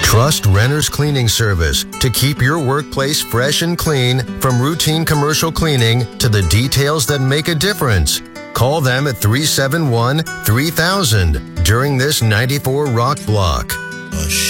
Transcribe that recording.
Trust Renner's Cleaning Service to keep your workplace fresh and clean, from routine commercial cleaning to the details that make a difference. Call them at 371-3000 during this 94 Rock block.